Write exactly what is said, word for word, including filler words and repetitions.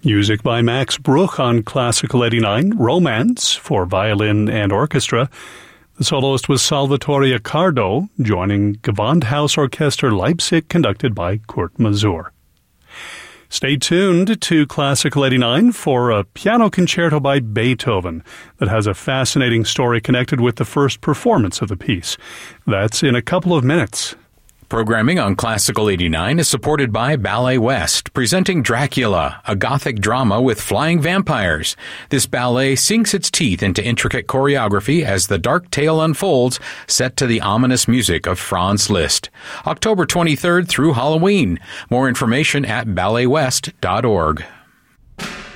Music by Max Bruch on Classical eighty-nine, Romance for violin and orchestra. The soloist was Salvatore Accardo, joining Gewandhaus Orchester Leipzig, conducted by Kurt Masur. Stay tuned to Classical eighty-nine for a piano concerto by Beethoven that has a fascinating story connected with the first performance of the piece. That's in a couple of minutes. Programming on Classical eighty-nine is supported by Ballet West, presenting Dracula, a Gothic drama with flying vampires. This ballet sinks its teeth into intricate choreography as the dark tale unfolds, set to the ominous music of Franz Liszt. October twenty-third through Halloween. More information at ballet west dot org.